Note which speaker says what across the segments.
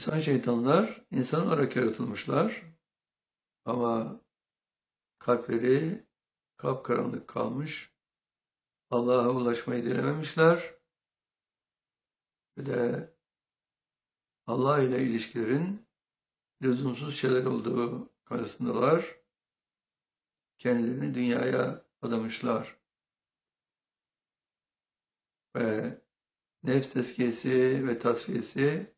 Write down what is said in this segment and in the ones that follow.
Speaker 1: İnsan şeytanlar insan olarak yaratılmışlar ama kalpleri kapkaranlık kalmış, Allah'a ulaşmayı dilememişler ve de Allah ile ilişkilerin lüzumsuz şeyler olduğu kanısındalar, kendilerini dünyaya adamışlar ve nefs tezkiyesi ve tasfiyesi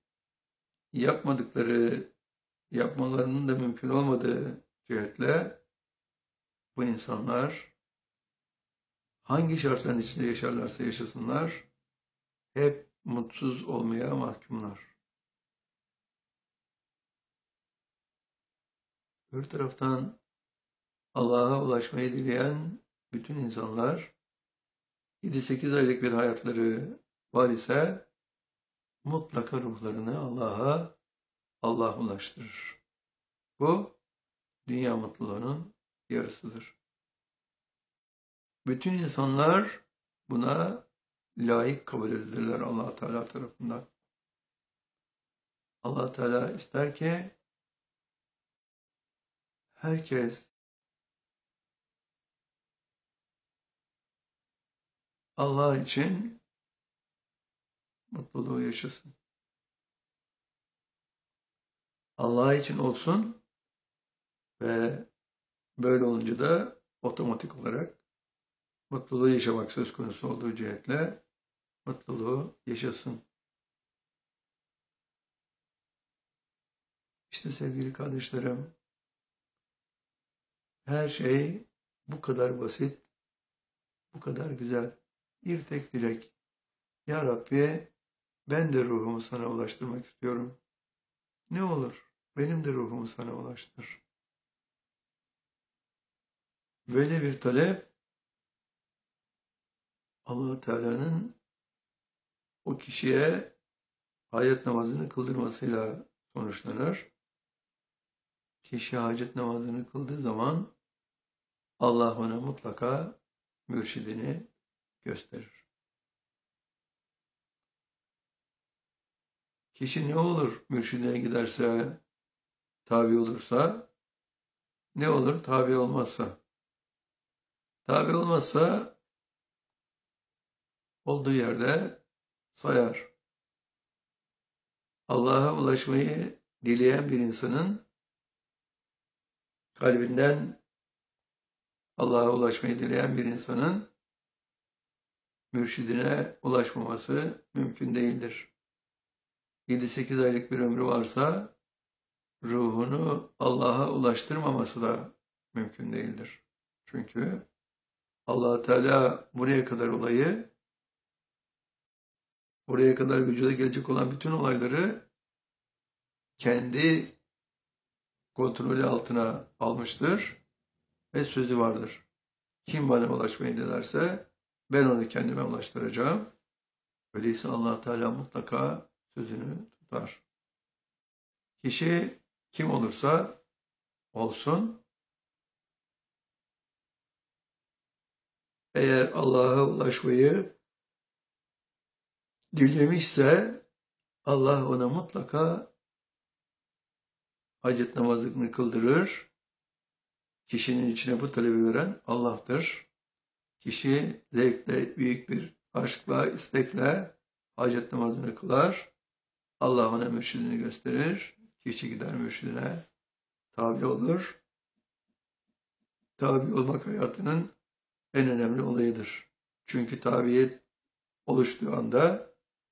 Speaker 1: yapmalarının da mümkün olmadığı cihetle bu insanlar hangi şartların içinde yaşarlarsa yaşasınlar hep mutsuz olmaya mahkumlar. Bir taraftan Allah'a ulaşmayı dileyen bütün insanlar 7-8 aylık bir hayatları var ise mutlaka ruhlarını Allah ulaştırır. Bu dünya mutluluğunun yarısıdır. Bütün insanlar buna layık kabul edilirler Allah Teala tarafından. Allah Teala ister ki herkes Allah için mutluluğu yaşasın. Allah için olsun ve böyle olunca da otomatik olarak mutluluğu yaşamak söz konusu olduğu cihetle mutluluğu yaşasın. İşte sevgili kardeşlerim, her şey bu kadar basit, bu kadar güzel. Bir tek dilek. Ya Rabbi, ben de ruhumu sana ulaştırmak istiyorum. Ne olur, benim de ruhumu sana ulaştır. Böyle bir talep, Allah Teala'nın o kişiye hacet namazını kıldırmasıyla sonuçlanır. Kişi hacet namazını kıldığı zaman Allah ona mutlaka mürşidini gösterir. Kişi ne olur mürşidine giderse, tabi olursa, ne olur tabi olmazsa? Tabi olmazsa olduğu yerde sayar. Allah'a ulaşmayı dileyen bir insanın kalbinden Allah'a ulaşmayı dileyen bir insanın mürşidine ulaşmaması mümkün değildir. 7-8 aylık bir ömrü varsa ruhunu Allah'a ulaştırmaması da mümkün değildir. Çünkü Allah Teala buraya kadar vücuda gelecek olan bütün olayları kendi kontrolü altına almıştır ve sözü vardır. Kim bana ulaşmayı dilerse ben onu kendime ulaştıracağım. Öyleyse Allah Teala mutlaka sözünü tutar. Kişi kim olursa olsun, eğer Allah'a ulaşmayı dilemişse Allah ona mutlaka hacet namazını kıldırır. Kişinin içine bu talebi veren Allah'tır. Kişi zevkle, büyük bir aşkla, istekle hacet namazını kılar. Allah ona mürşidini gösterir. Kişi gider mürşidine tabi olur. Tabi olmak hayatının en önemli olayıdır. Çünkü tabiyet oluştuğu anda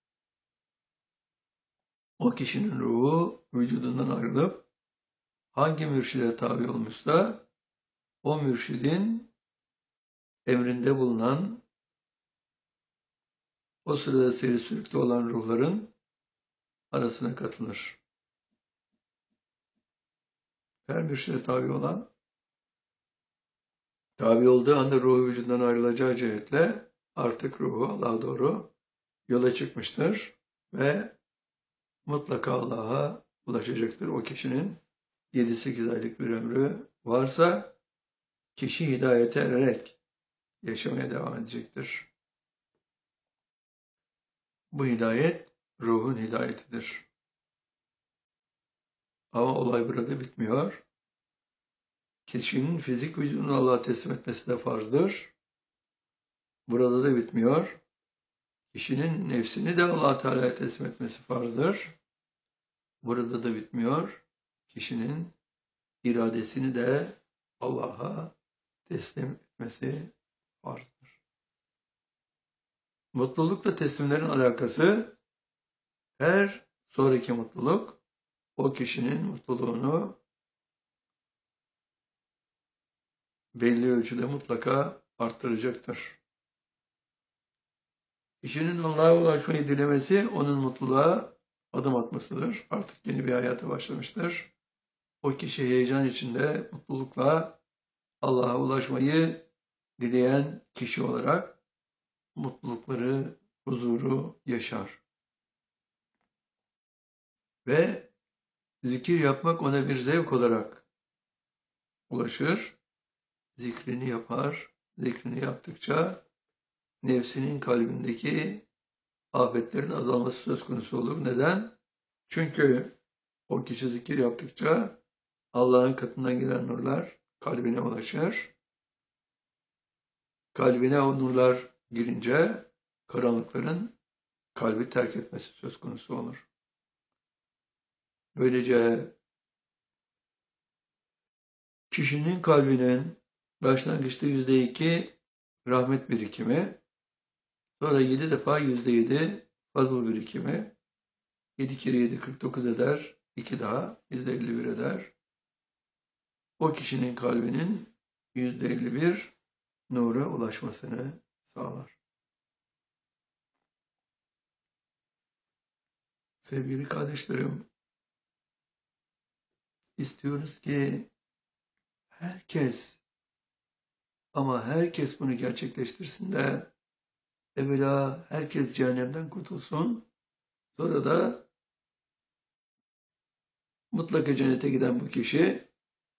Speaker 1: o kişinin ruhu vücudundan ayrılıp hangi mürşide tabi olmuşsa o mürşidin emrinde bulunan, o sırada seyri sürükte olan ruhların arasına katılır. Her mürşide tabi olduğu anda ruhu vücudundan ayrılacağı cihetle artık ruhu Allah'a doğru yola çıkmıştır ve mutlaka Allah'a ulaşacaktır. O kişinin 7-8 aylık bir ömrü varsa kişi hidayete ererek yaşamaya devam edecektir. Bu hidayet ruhun hidayetidir. Ama olay burada bitmiyor. Kişinin fizik vücudunu Allah'a teslim etmesi de farzdır. Burada da bitmiyor. Kişinin nefsini de Allah Teala'ya teslim etmesi farzdır. Burada da bitmiyor. Kişinin iradesini de Allah'a teslim etmesi farzdır. Mutlulukla teslimlerin alakası, her sonraki mutluluk o kişinin mutluluğunu belli ölçüde mutlaka arttıracaktır. Kişinin Allah'a ulaşmayı dilemesi onun mutluluğa adım atmasıdır. Artık yeni bir hayata başlamıştır. O kişi heyecan içinde, mutlulukla Allah'a ulaşmayı dileyen kişi olarak mutlulukları, huzuru yaşar. Ve zikir yapmak ona bir zevk olarak ulaşır. Zikrini yapar. Zikrini yaptıkça nefsinin kalbindeki afetlerin azalması söz konusu olur. Neden? Çünkü o kişi zikir yaptıkça Allah'ın katından gelen nurlar kalbine ulaşır. Kalbine o nurlar girince karanlıkların kalbi terk etmesi söz konusu olur. Böylece kişinin kalbinin başlangıçta %2 rahmet birikimi, sonra 7 defa %7 fazıl birikimi, 7 kere 7 49 eder, 2 daha %51 eder. O kişinin kalbinin %51 nura ulaşmasını sağlar. Sevgili kardeşlerim, istiyoruz ki herkes, ama herkes bunu gerçekleştirsin de evvela herkes cehennemden kurtulsun, sonra da mutlaka cennete giden bu kişi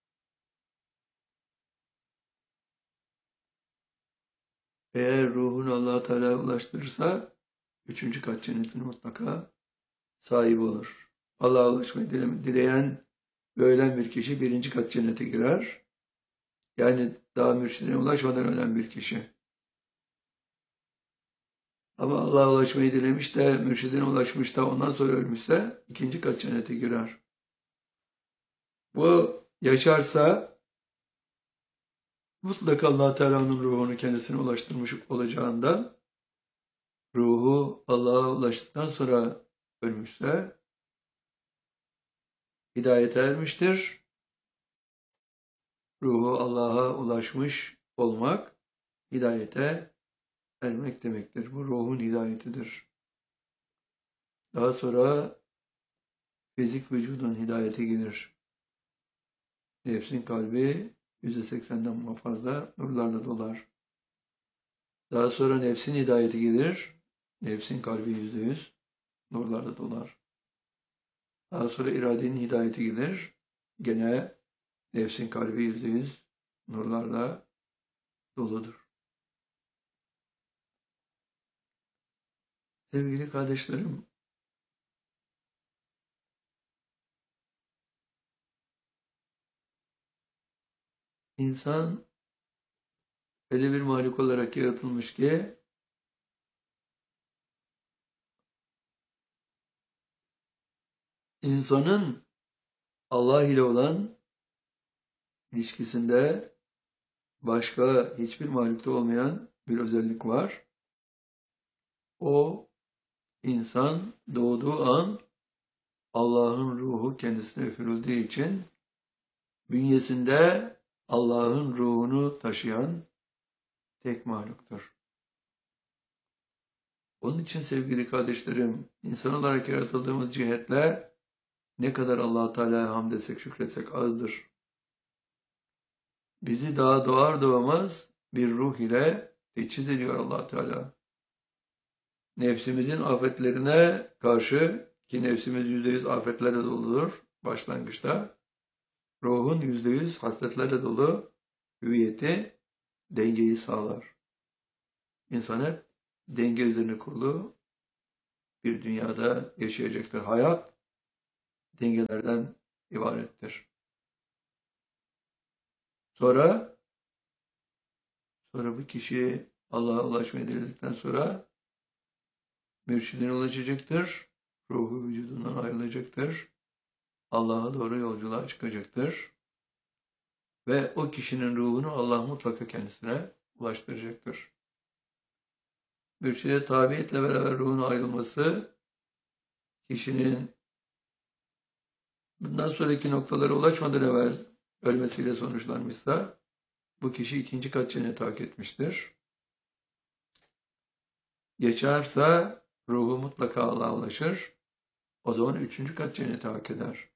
Speaker 1: eğer ruhunu Allah Teala'ya ulaştırırsa 3. kat cennetin mutlaka sahibi olur. Allah'a ulaşmayı dileyen ve ölen bir kişi 1. kat cennete girer. Yani daha mürşidine ulaşmadan ölen bir kişi. Ama Allah'a ulaşmayı dilemiş de mürşidine ulaşmış da ondan sonra ölmüşse 2. kat cennete girer. Bu yaşarsa mutlaka Allah Teala'nın ruhunu kendisine ulaştırmış olacağından ruhu Allah'a ulaştıktan sonra ölmüşse hidayete ermiştir. Ruhu Allah'a ulaşmış olmak hidayete ermek demektir. Bu ruhun hidayetidir. Daha sonra fizik vücudun hidayeti gelir. Nefsin kalbi %80'den fazla nurlarla dolar. Daha sonra nefsin hidayeti gelir. Nefsin kalbi %100 nurlarla dolar. Daha sonra iradenin hidayeti gelir. Gene nefsin kalbi %100 nurlarla doludur. Sevgili kardeşlerim, insan öyle bir mahluk olarak yaratılmış ki insanın Allah ile olan ilişkisinde başka hiçbir mahlukta olmayan bir özellik var. O insan doğduğu an Allah'ın ruhu kendisine üfürüldüğü için bünyesinde Allah'ın ruhunu taşıyan tek mahluktur. Onun için sevgili kardeşlerim, insan olarak yaratıldığımız cihetle ne kadar Allah-u Teala'ya hamd etsek, şükretsek azdır. Bizi daha doğar doğmaz bir ruh ile teçhiz ediyor Allah-u Teala. Nefsimizin afetlerine karşı, ki nefsimiz %100 afetlerle doludur başlangıçta, ruhun %100 hasletlerle dolu hüviyeti dengeyi sağlar. İnsan hep denge üzerine kurulu bir dünyada yaşayacaktır. Hayat dengelerden ibarettir. Sonra bu kişi Allah'a ulaşmaya dirildikten sonra mürşidine ulaşacaktır. Ruhu vücudundan ayrılacaktır. Allah'a doğru yolculuğa çıkacaktır. Ve o kişinin ruhunu Allah mutlaka kendisine ulaştıracaktır. Mürşide tabiiyetle beraber ruhun ayrılması, kişinin bundan sonraki noktalara ulaşmadan evvel ölmesiyle sonuçlanmışsa, bu kişi ikinci kat cenneti hak etmiştir. Geçerse ruhu mutlaka Allah'a ulaşır. O zaman üçüncü kat cenneti hak eder.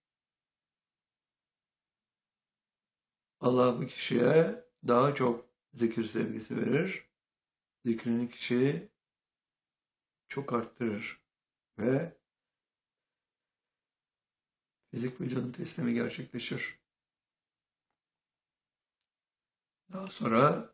Speaker 1: Allah bu kişiye daha çok zikir sevgisi verir. Zikrini kişiyi çok arttırır ve fizik vücudun teslimi gerçekleşir. Daha sonra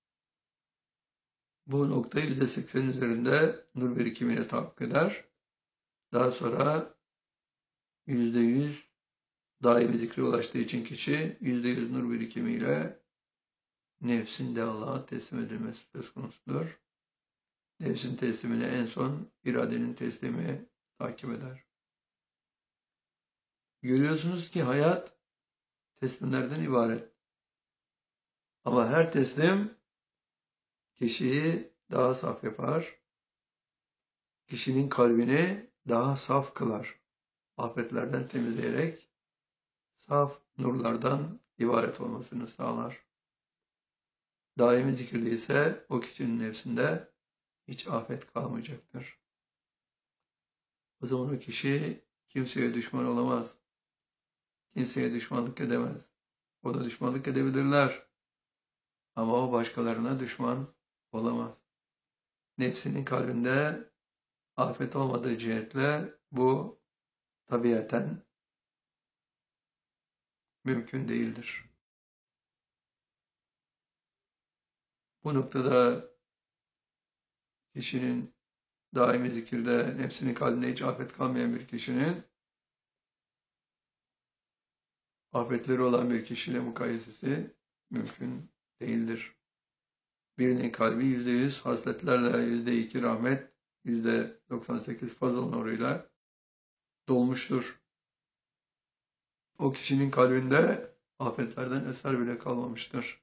Speaker 1: bu noktayı %80 üzerinde nur birikimine tahakkuk eder. Daha sonra %100 daimi zikre ulaştığı için kişi %100 nur birikimiyle nefsin de Allah'a teslim edilmesi söz konusudur. Nefsin teslimini en son iradenin teslimi takip eder. Görüyorsunuz ki hayat teslimlerden ibaret. Ama her teslim kişiyi daha saf yapar. Kişinin kalbini daha saf kılar. Afetlerden temizleyerek saf nurlardan ibaret olmasını sağlar. Daimi zikirde ise o kişinin nefsinde hiç afet kalmayacaktır. O zaman o kişi kimseye düşman olamaz. Kimseye düşmanlık edemez. O da düşmanlık edebilirler. Ama o başkalarına düşman olamaz. Nefsinin kalbinde afet olmadığı cihetle bu tabiaten mümkün değildir. Bu noktada kişinin daimi zikirde nefsinin kalbinde hiç afet kalmayan bir kişinin afetleri olan bir kişiyle mukayesesi mümkün değildir. Birinin kalbi %100 hasletlerle, %2 rahmet, %98 fazıl nuruyla dolmuştur. O kişinin kalbinde afetlerden eser bile kalmamıştır.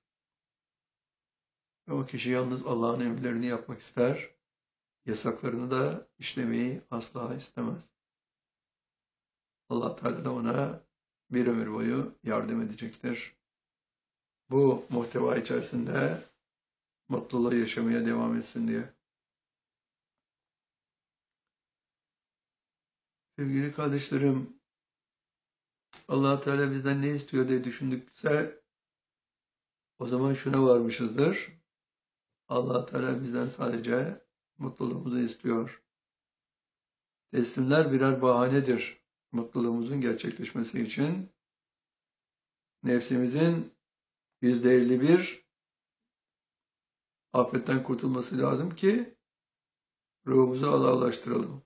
Speaker 1: Ve o kişi yalnız Allah'ın emirlerini yapmak ister, yasaklarını da işlemeyi asla istemez. Allah Teala da ona bir ömür boyu yardım edecektir. Bu muhteva içerisinde mutluluğu yaşamaya devam etsin diye. Sevgili kardeşlerim, Allah Teala bizden ne istiyor diye düşündükse o zaman şuna varmışızdır. Allah Teala bizden sadece mutluluğumuzu istiyor. Teslimler birer bahanedir mutluluğumuzun gerçekleşmesi için. Nefsimizin %51 afetten kurtulması lazım ki ruhumuzu Allah'a ulaştıralım.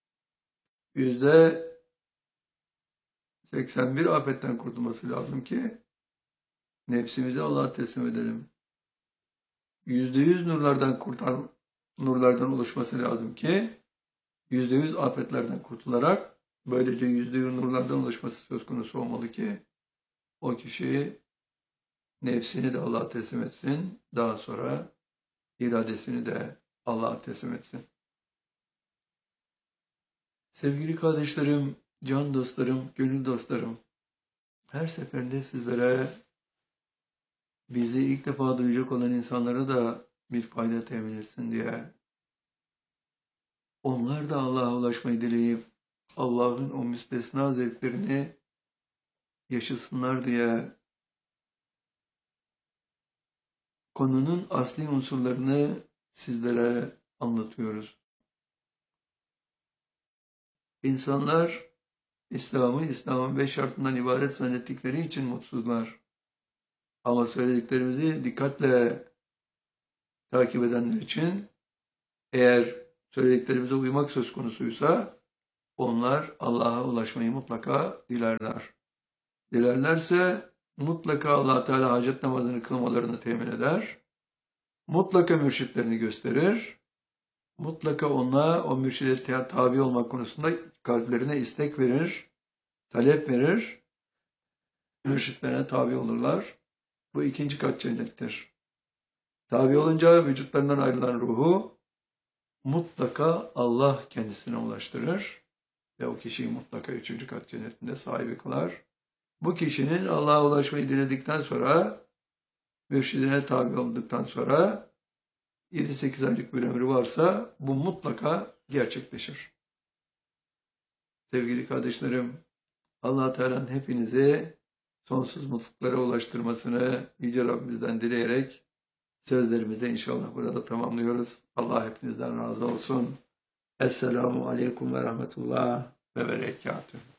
Speaker 1: %81 afetten kurtulması lazım ki nefsimizi Allah'a teslim edelim. %100 nurlardan oluşması lazım ki %100 afetlerden kurtularak böylece %100 nurlardan oluşması söz konusu olmalı ki o kişi nefsini de Allah'a teslim etsin. Daha sonra iradesini de Allah'a teslim etsin. Sevgili kardeşlerim, can dostlarım, gönül dostlarım, her seferinde sizlere bizi ilk defa duyacak olan insanlara da bir fayda temin etsin diye, onlar da Allah'a ulaşmayı dileyip Allah'ın o müstesna zevklerini yaşasınlar diye konunun asli unsurlarını sizlere anlatıyoruz. İnsanlar İslam'ın 5 şartından ibaret zannettikleri için mutsuzlar. Ama söylediklerimizi dikkatle takip edenler için eğer söylediklerimize uymak söz konusuysa onlar Allah'a ulaşmayı mutlaka dilerler. Dilerlerse mutlaka Allah Teala hacet namazını kılmalarını temin eder. Mutlaka mürşitlerini gösterir. Mutlaka o mürşide tabi olmak konusunda kalplerine istek verir, talep verir. Mürşitlerine tabi olurlar. Bu ikinci kat cennettir. Tabi olunca vücutlarından ayrılan ruhu mutlaka Allah kendisine ulaştırır ve o kişiyi mutlaka üçüncü kat cennetinde sahibi kılar. Bu kişinin Allah'a ulaşmayı diledikten sonra, mürşidine tabi olduktan sonra 7-8 aylık bir ömrü varsa bu mutlaka gerçekleşir. Sevgili kardeşlerim, Allah Teala'nın hepinizi sonsuz mutluluklara ulaştırmasını Yüce Rabbimizden dileyerek sözlerimizi inşallah burada tamamlıyoruz. Allah hepinizden razı olsun. Esselamu Aleyküm ve Rahmetullah ve Berekatuhu.